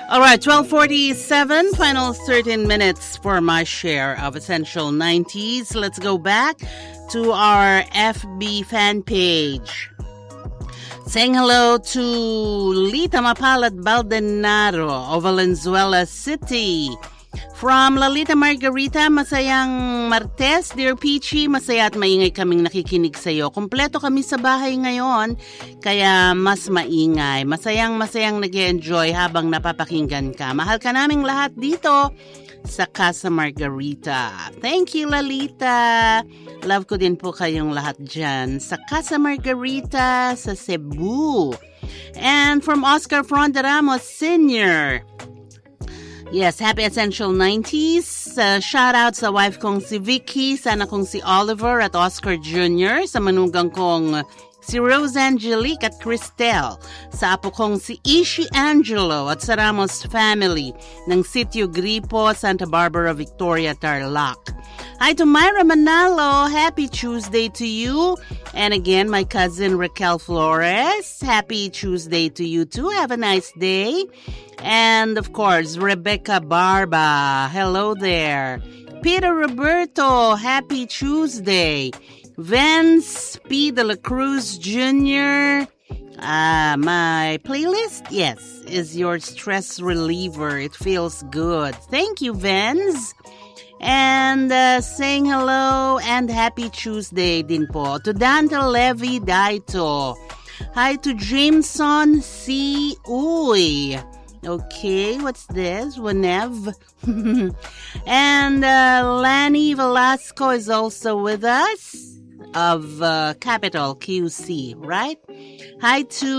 All right, 12:47, final 13 minutes for my share of Essential 90s. Let's go back to our FB fan page. Saying hello to Lita Mapalad Baldenaro of Valenzuela City. From Lalita Margarita, masayang Martes, Dear Peachy, masaya at maingay kaming nakikinig sa iyo. Kompleto kami sa bahay ngayon, kaya mas maingay. Masayang nag-enjoy habang napapakinggan ka. Mahal ka naming lahat dito sa Casa Margarita. Thank you, Lalita. Love ko din po kayong lahat dyan sa Casa Margarita sa Cebu. And from Oscar Fronderamos Sr., yes, happy Essential 90s. Shout out sa wife kong si Vicky, sana kong si Oliver at Oscar Jr., sa manugang kong si Rose Angelique at Cristel, sa apo kong si Ishi Angelo at sa Ramos family ng Sitio Gripo, Santa Barbara, Victoria, Tarlac. Hi to Myra Manalo. Happy Tuesday to you. And again, my cousin Raquel Flores. Happy Tuesday to you too. Have a nice day. And of course, Rebecca Barba. Hello there. Peter Roberto. Happy Tuesday. Vince P. De La Cruz Jr. My playlist, yes, is your stress reliever. It feels good. Thank you, Vince. And saying hello and happy Tuesday din po to Dante Levy Daito. Hi to Jameson C. Uy. Okay, what's this? Wanev. And Lanny Velasco is also with us of Capital QC, right? Hi to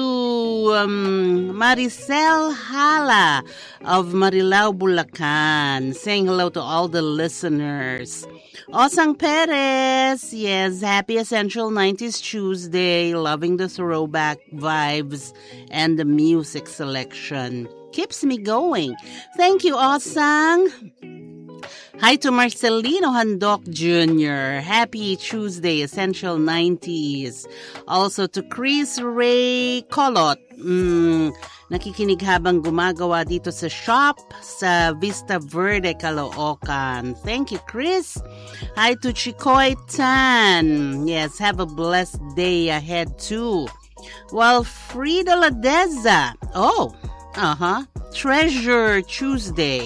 Maricel Hala of Marilao, Bulacan. Saying hello to all the listeners. Osang Perez, yes, happy Essential 90s Tuesday. Loving the throwback vibes and the music selection. Keeps me going. Thank you, Osang. Hi to Marcelino Handok Jr. Happy Tuesday, Essential 90s. Also to Chris Ray Colot. Nakikinig habang gumagawa dito sa shop sa Vista Verde, Caloocan. Thank you, Chris. Hi to Chikoy Tan. Yes, have a blessed day ahead too. Well, Frida Ladeza. Oh, Treasure Tuesday.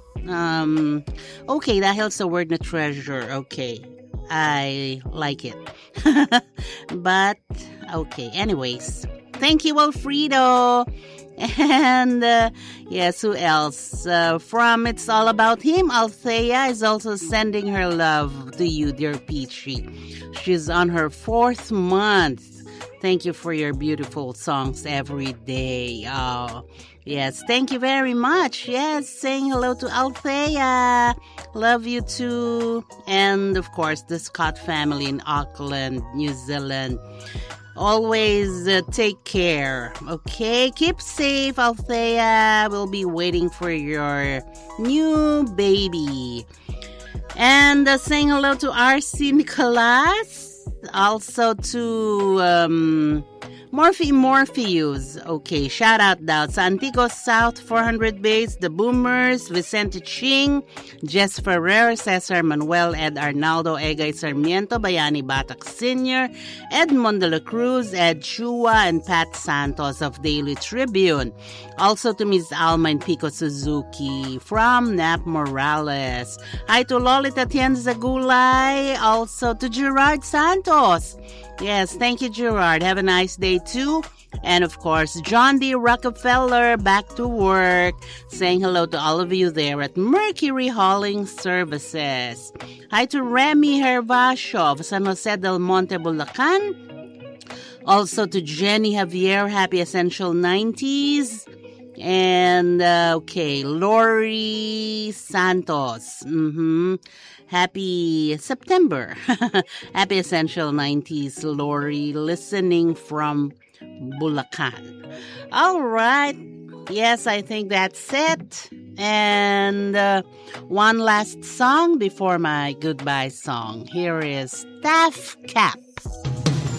Okay, dahil sa word na treasure, okay. I like it. But, okay, anyways. Thank you, Alfredo. And, yes, who else? From It's All About Him, Althea is also sending her love to you, dear Peachy. She's on her 4th month. Thank you for your beautiful songs every day. Oh, yes, thank you very much. Yes, saying hello to Althea. Love you too. And, of course, the Scott family in Auckland, New Zealand. Always take care, okay? Keep safe, Althea. We'll be waiting for your new baby. And saying hello to RC Nicolas. Also to Morpheus. Okay, shout out daw sa Antigua South 400 Base, The Boomers, Vicente Ching, Jess Ferrer, Cesar Manuel, Ed Arnaldo, Egay Sarmiento, Bayani Batak Sr., Edmond de la Cruz, Ed Chua, and Pat Santos of Daily Tribune. Also to Ms. Alma and Pico Suzuki from Nap Morales. Hi to Lolita Tienza Gulay. Also to Gerard Santos. Yes, thank you, Gerard. Have a nice day, too. And, of course, John D. Rockefeller, back to work. Saying hello to all of you there at Mercury Hauling Services. Hi to Remy Hervasio of San Jose del Monte, Bulacan. Also to Jenny Javier, happy Essential 90s. And, okay, Lori Santos. Happy September. Happy Essential 90s, Lori, listening from Bulacan. All right. Yes, I think that's it. And one last song before my goodbye song. Here is Staff Cap.